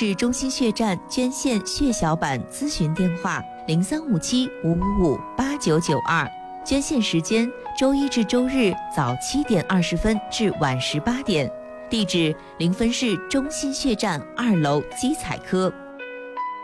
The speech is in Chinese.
市中心血站捐献血小板咨询电话：0357-555-8992。捐献时间：周一至周日早7点20分至晚18点。地址：临汾市中心血站2楼基彩科。